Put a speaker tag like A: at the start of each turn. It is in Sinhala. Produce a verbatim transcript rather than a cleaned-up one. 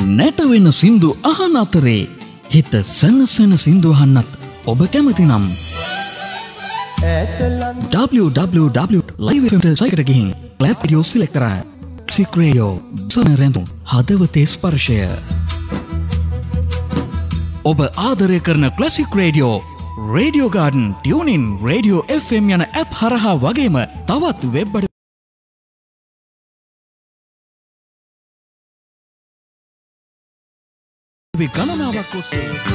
A: නැට වෙන සින්දු අහන අතරේ හිත සනසන සින්දු අහන්නත් ඔබ කැමති නම් w w w dot live f m site එකට ගිහින් Clap Radio select කරා. Classic Radio සමරෙන්තු හදවතේ ස්පර්ශය. ඔබ ආදරය කරන Classic Radio, Radio Garden, TuneIn, Radio F M යන app හරහා වගේම තවත් වෙබ් අඩවි ගණනාවක් ඔස්සේ